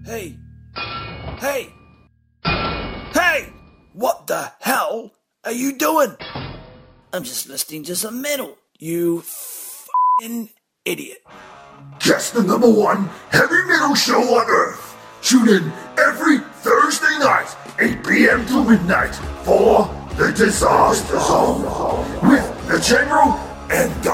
Hey! Hey! Hey! What the hell are you doing? I'm just listening to some metal, you f***ing idiot. Just the #1 heavy metal show on Earth. Tune in every Thursday night, 8 p.m. to midnight, for The Disaster Zone with the General and